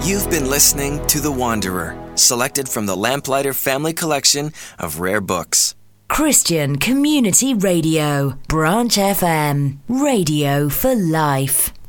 You've been listening to The Wanderer, selected from the Lamplighter Family Collection of rare books. Christian Community Radio, Branch FM, radio for life.